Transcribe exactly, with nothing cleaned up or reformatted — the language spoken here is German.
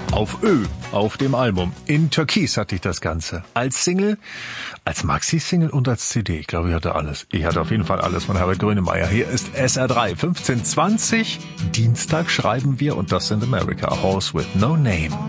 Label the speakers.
Speaker 1: Auf Ö, auf dem Album. In Türkis hatte ich das Ganze. Als Single, als Maxi-Single und als C D. Ich glaube, ich hatte alles. Ich hatte auf jeden Fall alles von Herbert Grönemeyer. Hier ist S R drei, fünfzehn zwanzig. Dienstag schreiben wir, und das sind America. Horse with no name.